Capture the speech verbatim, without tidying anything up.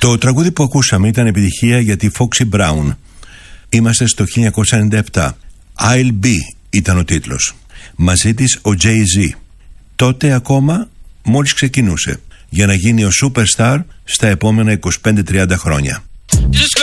Το τραγούδι που ακούσαμε ήταν επιτυχία για τη Foxy Brown. Είμαστε στο χίλια εννιακόσια ενενήντα επτά. I'll Be ήταν ο τίτλος. Μαζί της ο Jay-Z. Τότε ακόμα μόλις ξεκινούσε για να γίνει ο superstar στα επόμενα είκοσι πέντε τριάντα χρόνια.